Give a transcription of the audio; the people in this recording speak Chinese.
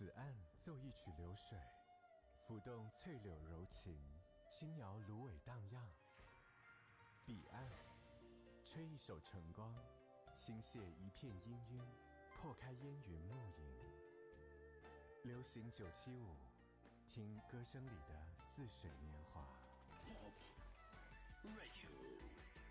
此岸奏一曲流水，浮动翠柳柔情，轻摇芦苇荡漾；彼岸吹一首晨光，倾泻一片氤氲，破开烟云暮影。流行975，听歌声里的似水年华。 Pop Radio。